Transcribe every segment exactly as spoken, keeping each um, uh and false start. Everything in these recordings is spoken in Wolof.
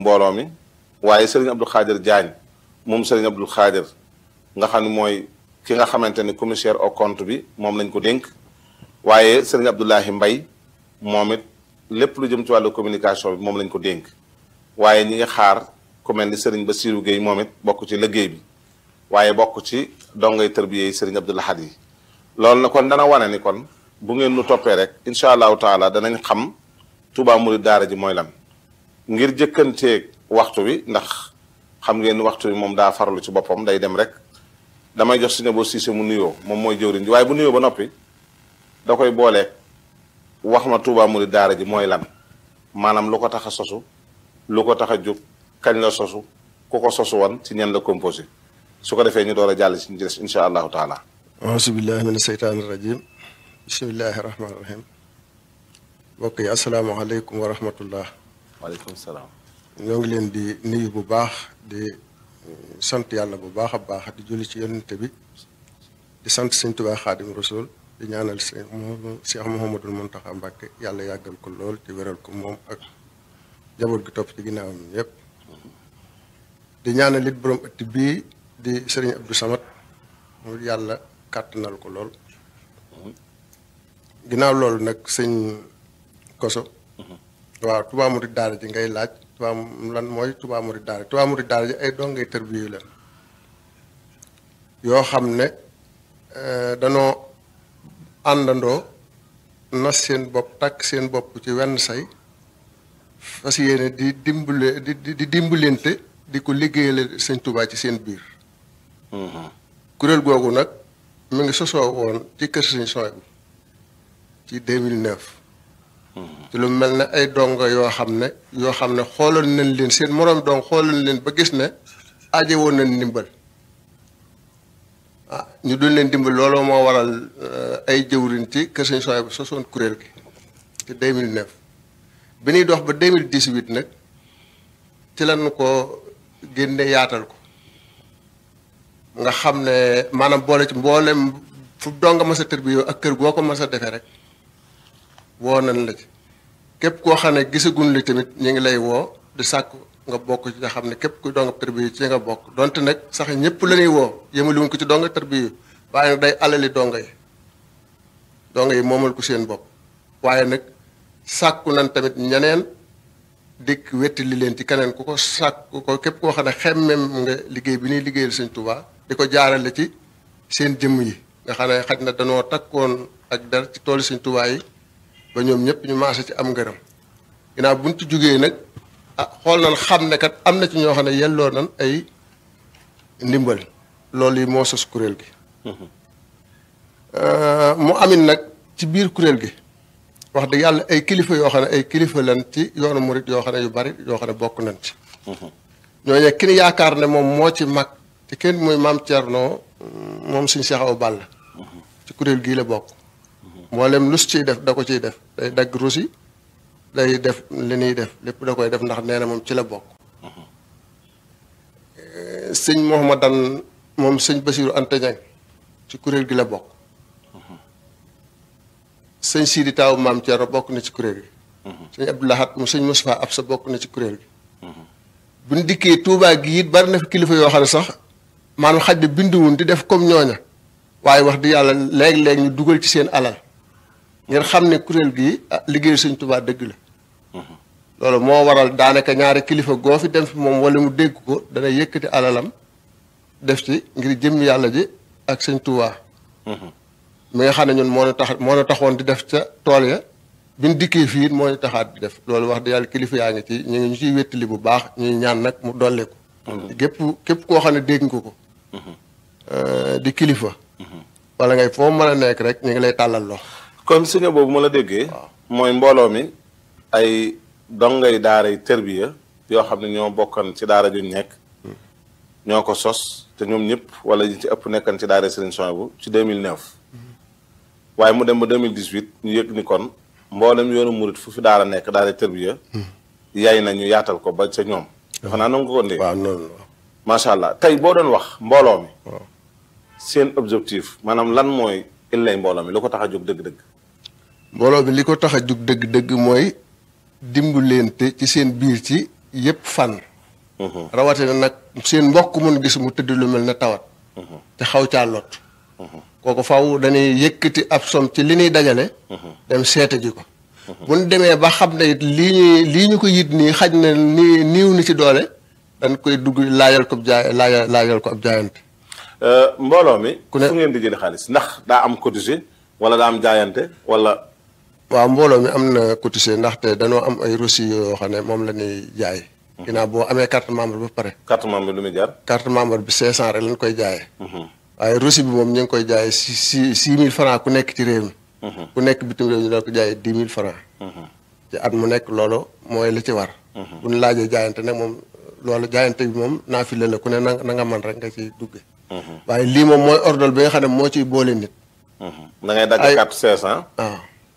mbooloo mi waaye sëriñ Abdou Khadir Diagne moom sëriñ Abdou Khadir nga xam ne mooy ki nga xamante ni commissaire au compte bi moom lañ ko dénk waaye sëriñ Abdoulahi Mbay moom it lépp lu jëm ci wàllu communication bi moom lañ ko dénk waaye ñi ngi xaar ku mel ni sëriñ Bassirou Gueye moom it bokk ci liggéey bi waaye bokk ci dongay tërbiye yi sëriñ Abdou Lahad yi loolu na kon dana wane ni kon bu ngeen nu toppee rek incha allahu taala danañ xam Touba Mouride daara ji mooy lan ngir jëkkanteeg waxtu wi ndax xam ngeen ni waxtu wi moom daa farlu ci boppam day dem rek damay jox si ne boo siise mu nuyoo moom mooy jëwriñ ji waaye bu nuyoo ba noppi da koy booleeg wax ma Touba Mouride daara ji mooy lan maanaam lu ko tax a sosu lu ko tax a jóg kañ la sosu ku ko sosu woon ci ñen la composé su ko defee ñu door a jàll ci ñu des incha allahu taala. auzu billahi mina seytaani rajim bismillahi rahmaani rahim mbokk yi asalaamaaleykum wa rahmatullah. waaleykum salaam. ñoo ngi leen di nuyu bu baax di sant yàlla bu baax a baax di julli ci yonent bi di sant sëñ Tuubaa Xaadim Rasuul di ñaanal sëñ Cheikh Mouhamadul Mountakha Mbacké yàlla yàggal ko lool ci wéral ko moom ak jaboot gi topp ci ginnaawam yépp di ñaanal it borom ëtt bii di sëriñ Abdou Samad mu yàlla kàttanal ko lool ginnaaw loolu nag sëñ Koso waaw Touba Mouride daara ji ngay laaj Touba lan mooy Touba Mouride daara Touba Mouride daara ji ay dongay tërbiyu leen yoo xam ne danoo àndandoo nas seen bopp takk seen bopp ci wenn say fas yéene di dimbale di di dimbalante di ko liggéeyale sëñ Touba ci seen biir kuréel googu nag mu ngi sosoo woon ci kër sëñ Soy bi ci deux mille neuf ci lu mel ne ay dongo yoo xam ne yoo xam ne xoolal nañ leen seen moroom dong xoolal leen ba gis ne aaje woon nañ ndimbal ah ñu doon leen dimbal looloo moo waral ay jëwriñ ci kër sëñ Soy bi sosoon kuréel gi ci deux mille neuf bi ñuy dox ba deux mille dix-huit nag ci lañ ko génne yaatal ko nga xam ne maanaam boole ci mboolem fu donga mas a tërbiyo ak kër goo ko mas a defee rek woo nañ la ci képp koo xam ne gisaguñ li tamit ñu ngi lay woo di sàkk nga bokk ci nga xam ne képp kuy donga tërbiyo ci nga bokk donte nag sax ñëpp la ñuy woo yëmaliwuñ ko ci donga tërbiyo waaye nag day alali donga yi donga yi moomal ko seen bopp waaye nag sàkku nañ tamit ñeneen dikk wetti li leen ci keneen ku ko sàkk ko képp koo xam ne xemmem nga liggéey bi ñuy liggéeyal sëñ Touba di ko jaarale ci seen jëmm yi nga xam ne xaj na dañoo takkoon ak der ci toolu sëñ Touba yi ba ñoom ñëpp ñu maase ci am ngërëm ginnaaw buñ ci jógee nag ah xool nañ xam ne kat am na ci ñoo xam ne yelloo nañ ay ndimbal loolu yi moo sos kuréel gi mu amin nag ci biir kuréel gi wax dëgg yàlla ay kilifa yoo xam ne ay kilifa lan ci yoonu murit yoo xam ne yu bari yoo xam ne bokk nañ ci ñooñu ki ni yaakaar ne moom moo ci mag te kenn muy maam Thierno moom suñu Cheikh Awa Balla ci kuréel gii la bokk mboolem lus ciy def da ko ciy def day dagg rusi day def li ñuy def lépp da koy def ndax nee na moom ci la bokk sëñ Mouhamadan moom sëñ Bassirou Anta Niang ci kuréel gi la bokk sëñ Sidi Taw maam Thierno bokk na ci kuréel gi sëñ Abdou Lahad mu sëñ Moustapha Absa bokk na ci kuréel gi bu ñu dikkee Touba gi it bari na fi kilifa yoo xam ne sax maanaam xaj na binduwun di def comme ñooña waaye wax di yàlla léeg-léeg ñu dugal ci seen alal ngeen xam ne kuréel gi liggéeyu sëñ Touba dëgg la loolu moo waral daanaka ñaari kilifa goo fi dem fi moom wala mu dégg ko dana yëkkati alalam def ci ngir jëm yàlla ji ak sëñ Touba mi nga xam ne ñun moo ñu tax moo ñu taxoon di def ca tool ya bi ñu dikkee fii moo ñu taxaat di def loolu wax di yàlla kilifa yaa ngi ci ñu ngi ñu ciy wéttali bu baax ñuy ñaan nag mu dolli ko gépp képp koo xam ne dégg nga ko di kilifa wala ngay foo mën a nekk rek ñu ngi lay tàllal loxo kon suñu boobu ma la déggee mooy mbooloo mi ay dongay daaray tërbiya yoo xam ne ñoo bokkan ci daara juñ nekk ñoo ko sos te ñoom ñëpp wala ñi ci ëpp nekkan ci daara Serigne Souhaïbou ci deux mille neuf waaye mu dem ba deux mille dix-huit ñu yëg ni kon mboolem yoonu murit fu fi daara nekk daara tërbiya yaay na ñu yaatal ko ba ca ñoom dafa naa nangu ko ndee waaw noonu macha allah tey boo doon wax mbooloo mi seen objectif maanaam lan mooy illay mbooloo mi lu ko tax a jóg dëgg-dëgg mbooloo bi li ko tax a jóg dëgg-dëgg mooy dimbalante ci seen biir ci yëpp fànn. rawatina nag seen mbokk mun gis mu tëdd lu mel ne tawat. te xaw caa lot. kooku faw dañuy yëkkati ab som ci li ñuy dajale. dem seete ji ko. bu ñu demee ba xam ne it lii ñuy lii ñu ko yit nii xaj na nii niiw ni ci doole dañ koy dugg laajal ko ab jaay laajal laajal ko ab jaayante. mbooloo mi. ku ne fu ngeen di jëlee xaalis ndax daa am cotisé wala daa am jaayante wala. waaw mbooloo mi am na cotisé ndaxte dañoo am ay reçu yoo xam ne moom la ñuy jaay. ginnaaw boo amee carte membre ba pare. carte membre bi lu muy jar. carte membre bi cinq cent rek lañ koy jaayee. waaye reçu bi moom ñu ngi koy jaayee si si six mille francs ku nekk ci réew mi. ku nekk bitim réew ñu doon ko jaayee dix mille francs. ci at mu nekk loolu mooy li ci war. bu ñu laajee jaayante nag moom loolu jaayante bi moom naa fi la ku ne na na nga mën rek nga ciy dugge waaye lii moom mooy ordre bi nga xam ne moo ciy boole nit. da ngay dagg carte cinq cent. waaw.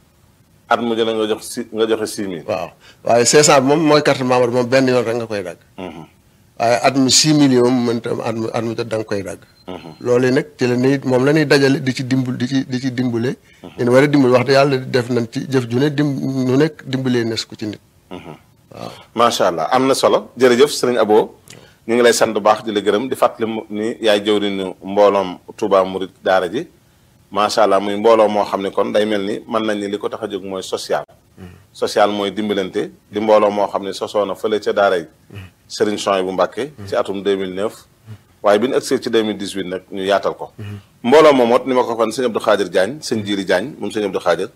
at mu jëlee nga jox si nga joxe six mille. waaw waaye cinq cent bi moom mooy carte membre moom benn yoon rek nga koy dagg. waaye at mi six millions moom mënta at mi at mi jot da nga koy dagg. loolu nag ci la nii moom la ñuy dajale di ci dimbal di ci di ci dimbale. ñu war a dimbali wax dëgg yàlla def nañ ci jëf ju ne dim nu nekk dimbalee nes ko ci nit. waaw macha allah am na solo jërëjëf sëriñ Abo ñu ngi lay sant bu baax di la gërëm di fàttali ni yaay jëwriñu mbooloom Touba Mouride daara ji macha allah muy mbooloo moo xam ne kon day mel ni mën nañ ni li ko tax a jóg mooy social. social mooy dimbalante di mbooloo moo xam ne sosoo na fële ca daara yi. Serigne Souhaïbou Mbacké ci atum deux mille neuf waaye bi ñu agsee ci deux mille dix-huit nag ñu yaatal ko. mbooloo moomoot ni ma ko fan sëñ Abdou Khadir Diagne sëñ Jili Diagne moom sëñ Abdou Khadir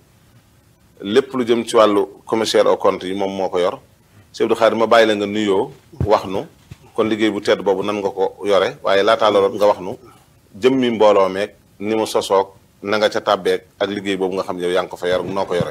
lépp lu jëm ci wàllu commissaire au compte yi moom moo ko yor sëñ Abdou Khadir ma bàyyi la nga nuyoo wax nu kon liggéey bu tedd boobu nan nga ko yore waaye laataa loolu nga wax nu jëmmi mbooloo meeg ni mu sosoog na nga ca tàbbeeg ak liggéey boobu nga xam ne yow yaa ngi ko fa yor noo ko yore.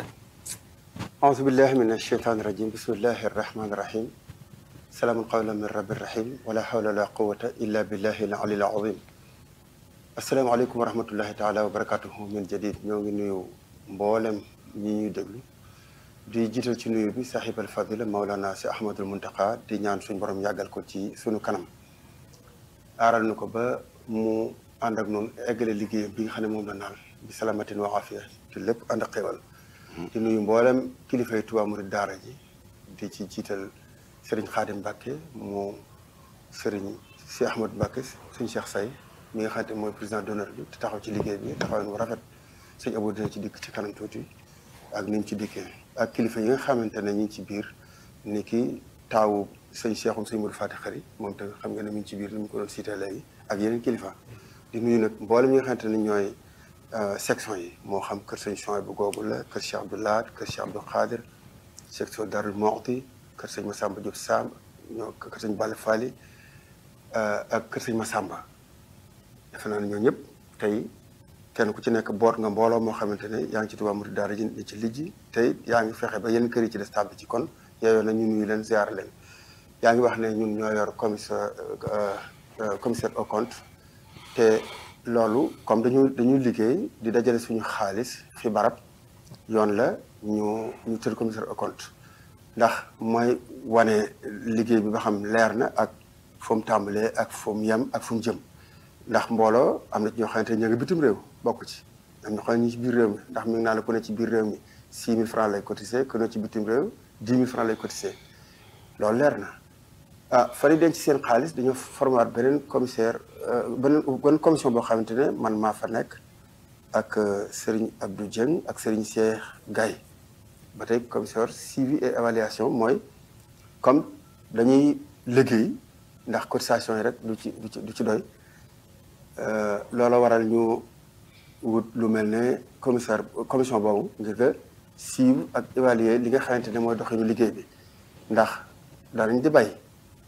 auzu billahi min asheytaani rajim bismillahi arrahmani irrahim salaamun qawlan min rabbi rahim wala hawla wala quwata illa billahi al alil azim asalaamaaleykum wa rahmatullahi taala wa barakatuhu min jadid ñoo ngi nuyu mboolem ñi ñuy déglu di jiital ci nuyu bi sahib al fadila maulana si ahmadul muntaqa di ñaan suñ borom yàggal ko ci sunu kanam aaral nu ko ba mu ànd ak noonu eggale liggéeyam bi nga xam ne moom la naal bi salamatin wa afiya ci lépp ànd ak xéwal di nuyu mboolem kilifay Touba Mouride daara ji di ci jiital Serigne Khadim Mbacké mu Serigne si Ahmad Mbacké suñ Cheikh Say mi nga xam ne mooy président d'honneur bi te taxaw ci liggéey bi taxaw nu rafet sëñ Abou dina ci dikk ci kanam tuuti ak ni mu ci dikkee ak kilifa yi nga xamante ne ñu ngi ci biir ni ki taawu sëñ Cheikhoum sëñ Modou Fati Xari moom te xam nga ne mi ngi ci biir ni mu ko doon cité léegi ak yeneen kilifa di nuyu nag mboolem ñi nga xamante ne ñooy section yi moo xam kër sëñ Souhaïbou googu la kër Cheikh Abdou Lahad kër Cheikh Abdou Khadir section Darou Mouhty kër sëñ Massamba Diop Samb ñoo kër sëñ Balla Fally ak kër sëñ Massamba defe naa ne ñoo ñëpp tey kenn ku ci nekk boot nga mbooloo moo xamante ne yaa ngi ci Touba Mouride daara ji ni ci lijji tey yaa ngi fexe ba yenn kër yi ci des tàbbi ci kon yooyu na ñu nuyu leen ziar leen yaa ngi wax ne ñun ñoo yor commissaire commissaire au compte te loolu comme dañu dañuy liggéey di dajale suñu xaalis fi barab yoon la ñu ñu tëdd commissaire au compte ndax mooy wane liggéey bi ba xam leer na ak fu mu tàmbalee ak fu mu yem ak fu mu jëm ndax mbooloo am na ci ñoo xamante ne ñoo ngi bitim réew bokk ci am ñoo xam ne ñi ci biir réew mi ndax mi ngi naa la ku ne ci biir réew mi six mille francs lay cotiser ku ne ci bitim réew dix mille francs lay cotiser loolu leer na ah fa di denc seen xaalis dañoo former beneen commissaire beneen beneen commission boo xamante ne man maa fa nekk ak Serigne Abdou Dieng ak Serigne Cheikh Gaye ba tey commissaire suivi et évaluation mooy comme dañuy liggéey ndax cotisation yi rek du ci du ci du ci doy loola waral ñu wut lu mel ne commissaire commission boobu ngir nga suivre ak évaluer li nga xamante ne mooy doxinu liggéey bi ndax daanañ di bay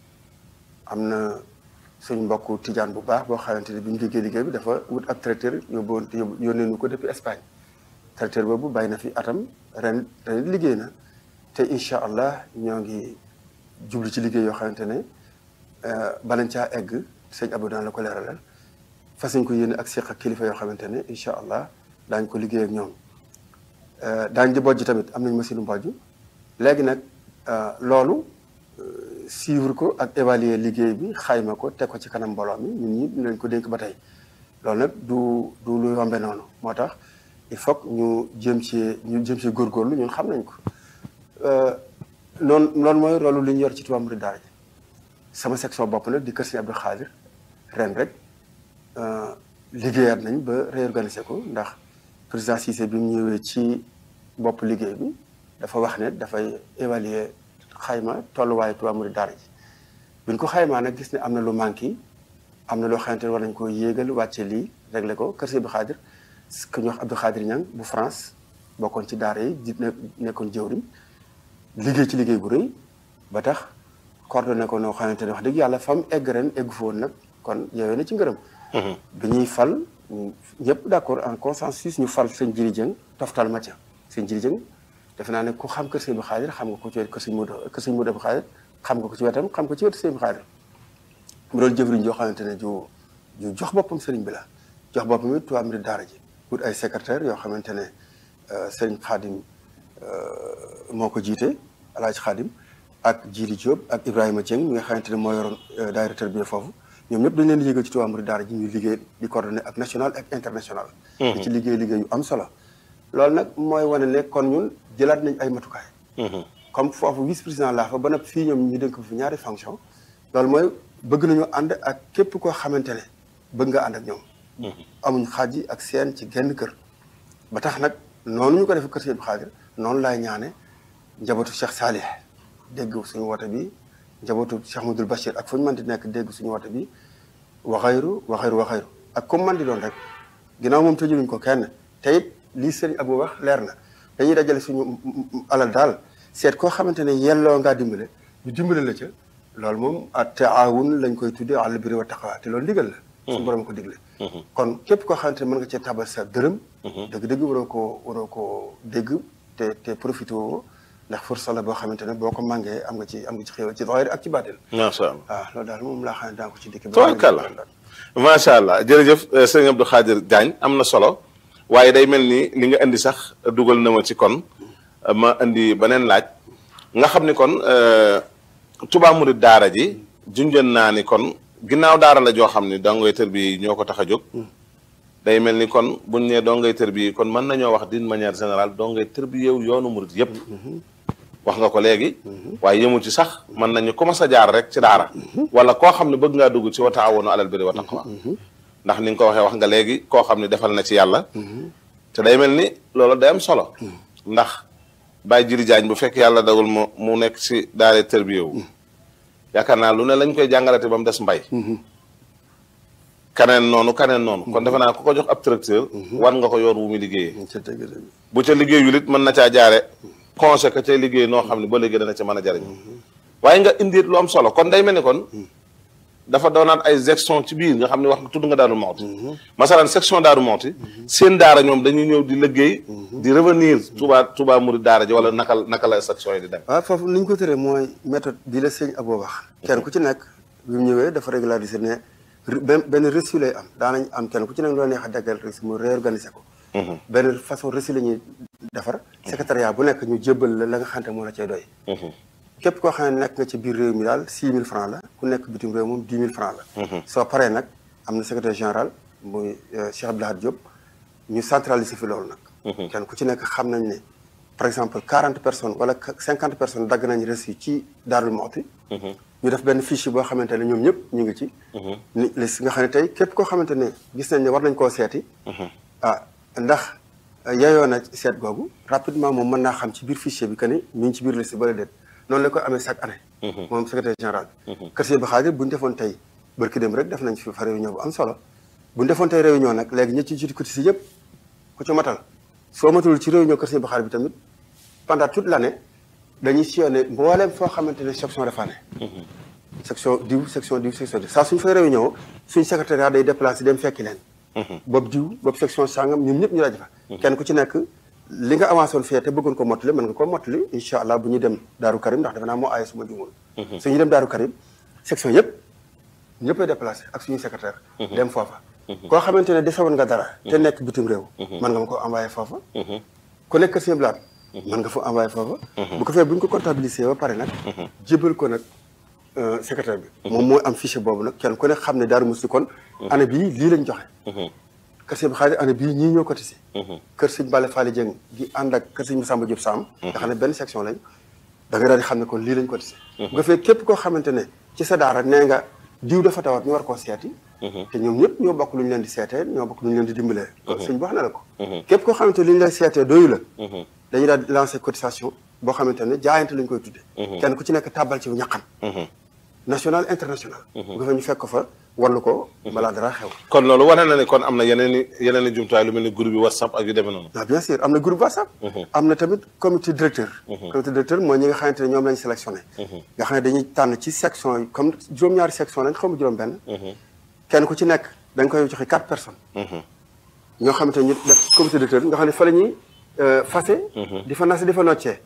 am na suñ mbokku tijaan bu baax boo xamante ne bi ñu liggéey liggéey bi dafa wut ak tracteur yóbbu yónnee ñu ko depuis Espagne tracteur boobu bay na fi atam ren ren liggéey na te incha allah ñoo ngi jublu ci liggéey yoo xamante ne balañ caa egg sëñ Abou daan la ko leeralal fas ñu ko yéene ak seq ak kilifa yoo xamante ne incha allah daañ ko liggéey ak ñoom daañ di bojj tamit am nañ machine bojj léegi nag loolu suivre ko ak évaluer liggéey bi xayma ko teg ko ci kanam mbooloo mi ñun ñi ñu leen ko dénk ba tey loolu nag du du lu yombe noonu moo tax il faut que ñu jëm ci ñu jëm ci góorgóorlu ñun xam nañ ko noonu loolu mooy rôle li ñu yor ci Touba Mouride daara ji sama section bopp nag di kër Sëriñ Abdou Khadir ren rek liggéeyaat nañ ba réorganiser ko ndax président Cissé bi mu ñëwee ci bopp liggéey bi dafa wax ne dafay évaluer xayma tolluwaayu Touba Mouride daara ji bi ñu ko xaymaa nag gis ne am na lu manqué am na loo xamante ne war nañ ko yéegal wàcce lii réglé ko kër Sëriñ Abdou Khadir ku ñuy wax Abdou Khadir Niang bu France bokkoon ci daara yi di nekkoon jëwriñ liggéey ci liggéey bu rëy ba tax coordonné ko noo xamante ne wax dëgg yàlla fam egg ren eggu fa woon nag kon yeewee na ci ngërëm bi ñuy fal ñëpp d'accord en consensus ñu fal sëñ Jiri Jëng toftal ma ca sëñ Jiri Jëng defe naa ne ku xam kër Sëñ Abdou Khadir xam nga ko ci wet kër Sëñ Modou kër Sëñ Modou Abdou Khadir xam nga ko ci wetam xam ko ci wetu Sëñ Abdou Khadir mu doon jëwriñ joo xamante ne ju ju jox boppam sëriñ bi la jox boppam it Touba Mouride daara ji wut ay secrétaire yoo xamante ne sëriñ Khadim moo ko jiite Alaaji Khadim ak Jili Diop ak Ibrahima Dieng mi nga xamante ne moo yoroon daayira tarbiya foofu ñoom ñëpp dañ leen di yëgal ci Touba Mouride daara ji ñuy liggéey di coordonné ak national ak international di ci liggéey liggéey yu am solo loolu nag mooy wane ne kon ñun jëlaat nañ ay matukaay comme foofu vice président laa fa ba nag fii ñoom ñu dénk ko fi ñaari fonction loolu mooy bëgg nañu ànd ak képp koo xamante ne bëgg nga ànd ak ñoom amuñ xaaj ak seen ci genn kër ba tax nag noonu ñu ko defee kër Sëñ Abdou Khadir noonu laay ñaane njabootu Cheikh Salih dégg suñu woote bi njabootu Cheikh Mouhamadoul Bachir ak fu ñu mën di nekk dégg suñu woote bi waxayru waxayru waxayru ak comme man di doon rek ginnaaw moom tëjuluñ ko kenn te it lii sëriñ Abou wax leer na dañuy dajale suñu alal daal seet koo xamante ne yelloo ngaa dimbale ñu dimbale la ca loolu moom at taawun lañ koy tuddee alal birri wa taqwa te loolu ndigal la suñu borom ko digle kon képp koo xamante ne mën nga cee tabal sa dërëm dëgg-dëgg waroo koo waroo koo dégg te te profité woo ndax force la boo xamante ne boo ko màngee am nga ci am nga ci xéwal ci zaahir ak ci baatin macha allah waaw loolu daal moom laa xam ne daa ko ci dikk tabarkalla macha allah jërëjëf sëñ Abdou Khadir Diagne am na solo waaye day mel ni li nga indi sax dugal na ma ci kon ma indi beneen laaj nga xam ni kon Touba Mouride daara ji junjoon naa ni kon ginnaaw daara la joo xam ni dongay tër bi ñoo ko tax a jóg day mel ni kon buñ nee dongay tër bi kon mën nañoo wax d'une manière générale dongay tër bi yow yoonu murid yëpp wax nga ko léegi waaye yëmu ci sax mën nañu commencé a jaar rek ci daara wala koo xam ne bëgg ngaa dugg ci wa taawunu alal birri wa taqwa ndax ni nga ko waxee wax nga léegi koo xam ne defal na ci yàlla te day mel ni loolu day am solo ndax Baye Jili Jaañ bu fekk yàlla dagul mu mu nekk ci daara tër bi yow yaakaar naa lu ne lañ koy jàngalate ba mu des mbay kaneen noonu kaneen noonu kon defe naa ku ko jox ab tracteur war nga ko yoon wu muy liggéeyee bu ca liggéeyul it mën na caa jaare conseil que cay liggéey noo xam ne ba léegi dana ca mën a jariñ waaye nga indi lu am solo kon day mel ni kon dafa doonaat ay section ci biir nga xam ne wax tudd nga Daaru Muxti masalan section Daaru Muxti seen daara ñoom dañuy ñëw di liggéey di revenir Touba Touba Mouride daara ji wala naka naka la section yi di dem waaw foofu ni ñu ko tëree mooy méthode bii la sëñ Abou wax kenn ku ci nekk bi mu ñëwee dafa régulariser ne benn benn reçu lay am daanañ am kenn ku ci nekk loo neex a daggal reçu mu réorganiser ko benn façon reçu la ñuy defar secrétariat bu nekk ñu jébbal la la nga xamante moo la cay doy képp koo xam ne nekk nga ci biir réew mi daal six mille francs la ku nekk bitim réew moom dix mille francs la soo paree nag am na secrétaire général muy Cheikh Abdou Lahad Diop ñu centraliser fi loolu nag kenn ku ci nekk xam nañ ne par exemple quarante personnes wala cinquante personnes dagg nañ reçu ci Daaru Muxti ñu def benn fiche boo xamante ne ñoom ñëpp ñu ngi ci ni li nga xam ne tey képp koo xamante ne gis nañ ne war nañ koo seeti ah ndax yeyoo na seet googu rapidement moom mën naa xam ci biir fichier bi que ni ñu ngi ci biir liste bala déet noonu la ko amee chaque année moom secrétaire général bi kër Sëñ Abdou Khadir bu ñu defoon tey barki dem rek def nañ fi fa réunion bu am solo bu ñu defoon tey réunion nag léegi ñi ci ci côté si yëpp ku ci matal soo matul ci réunion kër Sëñ Abdou Khadir bi tamit pendant toute l'année dañuy sillonné mbooleem foo xamante ne section dafa ne section diw section diw section diw saa suñu fay réunion suñu secrétariat day déplacé dem fekki leen boobu diw boobu section sangam ñun ñëpp ñu rajo fa kenn ku ci nekk li nga avancé woon fii te bëggoon ko mottali mën nga ko mottali incha allah bu ñuy dem Daaru Karim ndax defe naa moo aaye suma jumul suñuy dem Daaru Karim section yëpp ñëppay déplacé ak suñuy secrétaire dem foofa koo xamante ne desewoon nga dara te nekk bitim réew mën nga ma ko envoyé foofa ku nekk Kër Sëñ Abdou Lahad mën nga fa envoyé foofa bu ko fee bu ñu ko comptabilisé ba pare nag jébal ko nag secrétaire bi moom mooy am fichier boobu nag kenn ku ne xam ne Daaru Muxti kon année bii lii lañ joxe kër Sëñ Abdou Khadir année bii ñii ñoo cotisé kër Sëñ Balla Fally Dieng gi ànd ak kër Sëñ Massamba Diop Sam nga xam ne benn section lañ da nga daal di xam ne kon lii lañ ko dese. bu ko fee képp koo xamante ne ci sa daara nee nga diw dafa tawat ñu war koo seeti. te ñoom ñëpp ñoo bokk lu ñu leen di seetee ñoo bokk lu ñu leen di dimbalee. kon sëñ bi wax na la ko. képp koo xamante ne li ñu lay seetee doyu la. dañuy daal di lancer cotisation boo xamante ne jaayante lañ koy tuddee. kenn ku ci nekk tàbbal ci ñaqam. national international. bu ko fee ñu fekk ko fa warlu ko. balaa dara xew. kon loolu wane na ne kon am na yeneen i yeneen i jumtuwaay lu mel ni groupe yi WhatsApp ak yu demee noonu. ah bien sûr am na groupe WhatsApp. am na tamit comité directeur. comité directeur mooy ñi nga xamante ne ñoom lañ sélectionné. nga xam ne dañuy tànn ci section yi comme juróom-ñaari section lañ xaw ma juróom-benn. kenn ku ci nekk da nga koy joxe quatre personnes. ñoo xamante ne ñu def comité directeur nga xam ne fa la ñuy fase. di fa nas di fa noccee.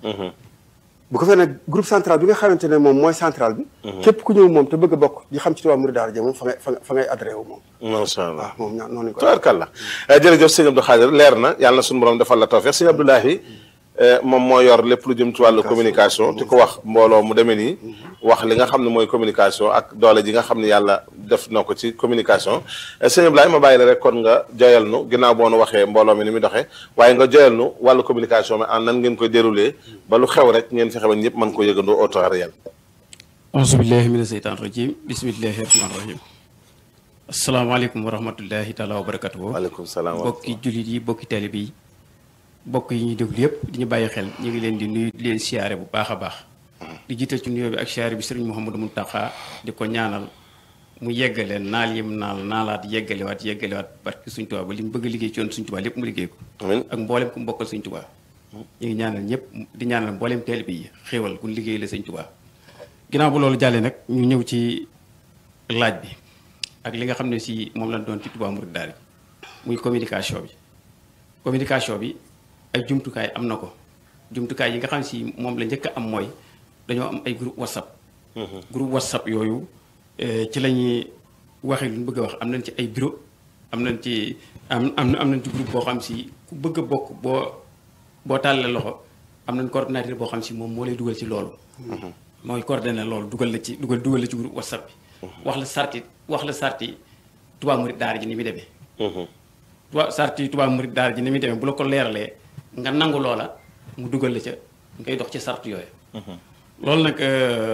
bu ko fee nag groupe central bi nga xamante ne moom mooy central bi. képp ku ñëw moom te bëgg a bokk di xam ci Touba Mouride Daara moom fa ngay fa ngay adhéré wu moom. macha allah waaw moom ñaa noonu lañ ko. tubaarkàlla jërëjëf sëñ Abdou Khadir leer na yàlla na suñu borom defal la tawfeex sëñ Abdoulahi moom moo yor lépp lu jëm ci wàllu communication te ko wax mbooloo mu demee nii wax li nga xam ne mooy communication ak doole ji nga xam ne yàlla def na ko ci communication sëñ Abdoulahi ma bàyyi la rek kon nga joyal nu ginnaaw boo nu waxee mbooloo mi ni muy doxee waaye nga joyal nu wàllu communication mi en nan ngeen koy déroulé ba lu xew rek ngeen fexe ba ñëpp mën ko yëgandoo au temps réel. auzu billahi mina seytaan rajim bismillahi rahmaani rahim asalaamaaleykum wa rahmatullahi taala wa barakatuhu. waaleykum salaam bokki jullit yi bokki taalibe yi bokk yi ñuy déglu yëpp di ñu bàyyi xel ñu ngi leen di nuyu di leen siyaare bu baax a baax. di jiital ci nuyoo bi ak siyaare bi sëriñ Mouhamadou Mountakha di ko ñaanal mu yeggale naal yim naal naalaat yeggalewaat yeggalewaat barke Sëriñ Tuubaa ba li mu bëgg a liggéey ci yoon Sëriñ Tuubaa lépp mu liggéey ko. amiin ak mboolem ku mu bokkal Sëriñ Tuubaa. ñu ngi ñaanal ñëpp di ñaanal mboolem taalibe yi xéewal ku liggéey la Sëriñ Tuubaa. ginnaaw bu loolu jàllee nag ñu ñëw ci laaj bi ak li nga xam ne si moom lañ doon ci Touba Mouride Daara muy communication bi communication bi. ay jumtukaay am na ko jumtukaay yi nga xam si moom la njëkk a am mooy dañoo am ay groupe whatsapp groupe whatsapp yooyu ci la ñuy waxee lu ñu bëgg a wax am nañ ci ay bureau am nañ ci am am am nañ ci groupe boo xam si ku bëgg a bokk boo boo tàllee loxo am nañ coordinateur boo xam si moom moo lay dugal ci loolu mooy coordonné loolu dugal la ci dugal dugal la ci groupe whatsapp bi wax la sarti wax la sarti Touba Mouride Daara ji ni muy demee Touba sarti Touba Mouride Daara ji ni muy demee bu la ko leeralee nga nangu loola mu dugal la ca ngay dox ci sart yooyu. loolu nag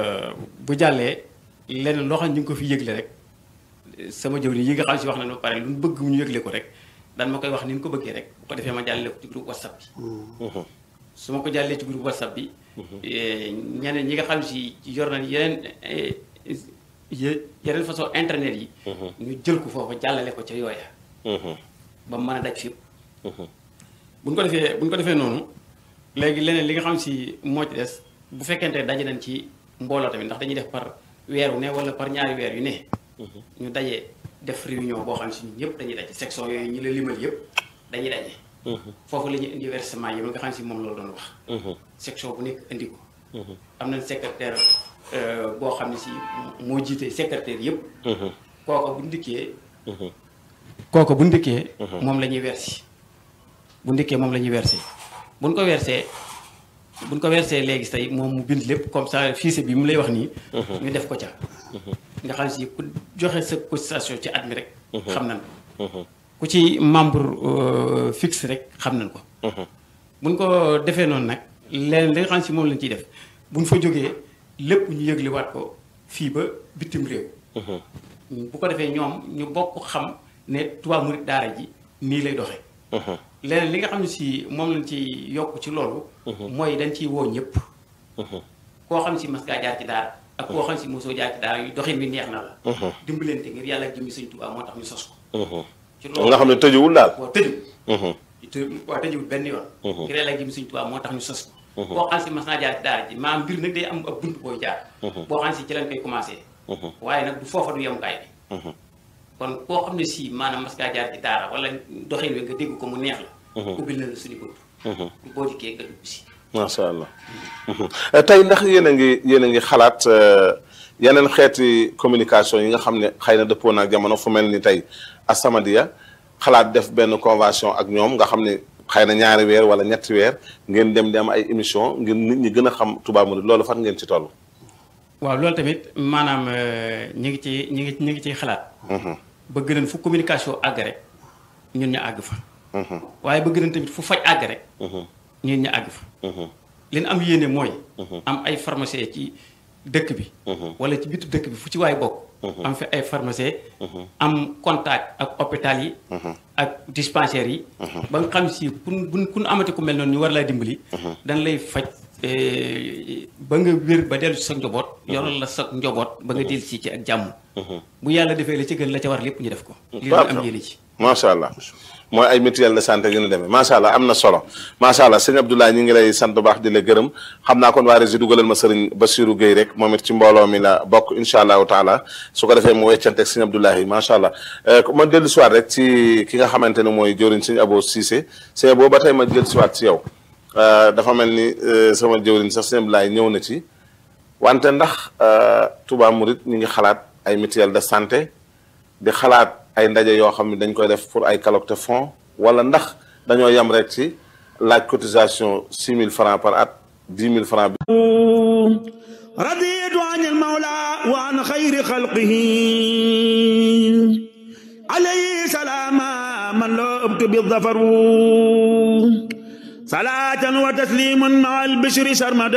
bu jàllee leneen loo xam ne ñu ngi ko fi yëgle rek sama jëw yi nga xam si wax nañu ba pare lu ñu bëgg mu ñu yëgle ko rek daan ma koy wax ni ñu ko bëggee rek bu ko defee ma jàllale ko ci groupe whatsapp bi. su ma ko jàllee ci groupe whatsapp bi. ñeneen ñi nga xam si yor nañ yeneen yeneen façon internet yi. ñu jël ko foofu jàllale ko ca yooya. ba mu mën a daj fépp. bu ñu ko defee bu ñu ko defee noonu léegi leneen li nga xam si moo ci des bu fekkente daje nañ ci mbooloo tamit ndax dañuy def par weer wu ne wala par ñaari weer yu ne. ñu daje def réunion boo xam si ñun ñëpp dañuy daje section yooyu ñi la limal yëpp dañuy daje. foofu la ñuy indi versement yi nga xam si moom loolu doon wax. section bu nekk indi ko. am nañ secrétaire boo xam ne si moo jiite secrétaire yëpp. kooka bu ndikkee. kooka bu ndikkee. moom la ñuy versi. bu ndikkee moom la ñuy versé buñ ko versé buñ ko versé léegi tey moom mu bind lépp comme ça fichier bi mu lay wax nii. ñu def ko ca. nga xam si ku joxe sa cotisation ci at mi rek. xam nañ ko. ku ci membre fixe rek xam nañ ko. buñ ko defee noonu nag leneen li nga xam si moom lañ ciy def buñ fa jógee lépp ñu yëgliwaat ko fii ba bitim réew. bu ko defee ñoom ñu bokk xam ne Touba Mouride Daara ji nii lay doxee. leneen li nga xam ne si moom lañ ci yokk ci loolu. mooy dañ ciy woo ñëpp. koo xam si mas ngaa jaar ci daara ak koo xam si mosoo jaar ci daara yu doxin bi neex na la. dimbalante ngir yàlla ak jëmmi Sëñ Tuubaa moo tax ñu sos ko. ci loolu nga xam ne tëjuwul daal. waaw tëjuwul. te waaw tëjuwul benn yoon. ngir yàlla ak jëmmi Sëñ Tuubaa moo tax ñu sos ko. koo xam si mas naa jaar ci daara ji maam mbir nag day am ab bunt booy jaar. boo xam si ci lañ koy commencé. waaye nag du foofa du yemukaay bi. kon koo xam ne si maanaam mas ngaa jaar ci daara wala doxin wi nga dégg ko mu neex la. ubbil na la suñu bunt. boo dikkee nga dugg si. macha allah tey ndax yéen a ngi yéen a ngi xalaat yeneen xeeti communication yi nga xam ne xëy na dëppoo na ak jamono fu mel ni tey As-Samadiyya xalaat def benn convention ak ñoom nga xam ne xëy na ñaari weer wala ñetti weer ngeen dem di am ay émission ngir nit ñi gën a xam Touba Mouride loolu fan ngeen ci toll. waaw loolu tamit maanaam ñu ngi ci ñu ngi ñu ngi ciy xalaat. bëgg nañ fu communication àgg rek ñun ñu àgg fa. waaye bëgg nañ tamit fu faj àgg rek. ñun ñu àgg fa. li ñu am yéene mooy. am ay pharmacien ci dëkk bi. wala ci bitu dëkk bi fu ci waay bokk. am fi ay pharmacien. am contact ak hôpital yi. ak dispensaires yi. ba nga xam si kun kun kun amati ku mel noonu ñu war laa dimbali. dañ lay faj ba nga wér ba dellu si sa njaboot. yoral la sa njaboot ba nga dellu si ci ak jàmm. bu yàlla defee la ci gën la ca war lépp ñu def ko. li ñu am yéene ci. macha allah mooy ay mutuelle de santé yu ñu demee macha allah am na solo macha allah sëñ Abdoulaye ñu ngi lay sant bu baax di la gërëm xam naa kon waa Rési dugalal ma sëriñ Bassirou Gueye rek moom it ci mbooloo mi la bokk incha allahu taala su ko defee mu weccante ak sëñ Abdoulaye macha allah ma dellu siwaat rek ci ki nga xamante ne mooy jëwriñ sëñ Abo Cissé sëñ Abo ba tey ma dellu siwaat ci yow dafa mel ni sama jëwriñ sax sëñ Abdoulaye ñëw na ci wante ndax Touba Mouride ñu ngi xalaat ay mutuelle de santé di xalaat ay ndaje yoo xam ne dañ koy def pour ay collecte fonds wala ndax dañoo yem rek ci laaj cotisation six mille francs par at dix mille francs bi raditu an al mawla wa an xayri xalqihi alayhi salaama man loo ëbtu bi dafaru salaatan wa tasliman ma al bishri sarmada